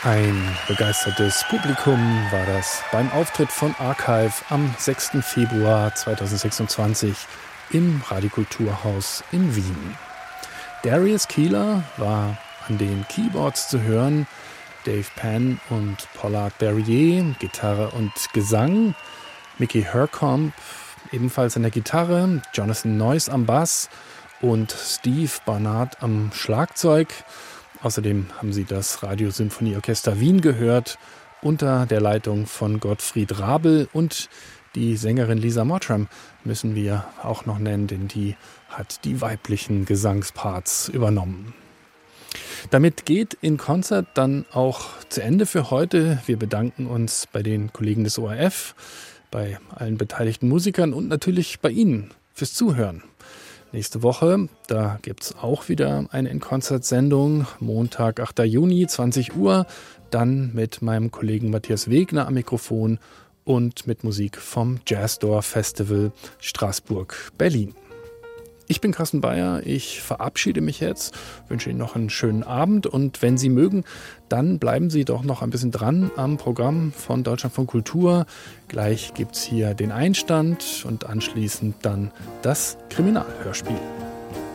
Ein begeistertes Publikum war das beim Auftritt von Archive am 6. Februar 2026 im Radiokulturhaus in Wien. Darius Keeler war an den Keyboards zu hören, Dave Penn und Pollard Berrier, Gitarre und Gesang, Mickey Hercomb ebenfalls an der Gitarre, Jonathan Noyes am Bass und Steve Barnard am Schlagzeug. Außerdem haben Sie das Radiosymphonieorchester Wien gehört, unter der Leitung von Gottfried Rabel, und die Sängerin Lisa Mottram müssen wir auch noch nennen, denn die hat die weiblichen Gesangsparts übernommen. Damit geht In Concert dann auch zu Ende für heute. Wir bedanken uns bei den Kollegen des ORF, bei allen beteiligten Musikern und natürlich bei Ihnen fürs Zuhören. Nächste Woche, da gibt es auch wieder eine In-Concert-Sendung, Montag, 8. Juni, 20 Uhr, dann mit meinem Kollegen Matthias Wegner am Mikrofon und mit Musik vom Jazzdoor Festival Straßburg-Berlin. Ich bin Carsten Beyer, ich verabschiede mich jetzt, wünsche Ihnen noch einen schönen Abend und wenn Sie mögen, dann bleiben Sie doch noch ein bisschen dran am Programm von Deutschlandfunk Kultur. Gleich gibt es hier den Einstand und anschließend dann das Kriminalhörspiel.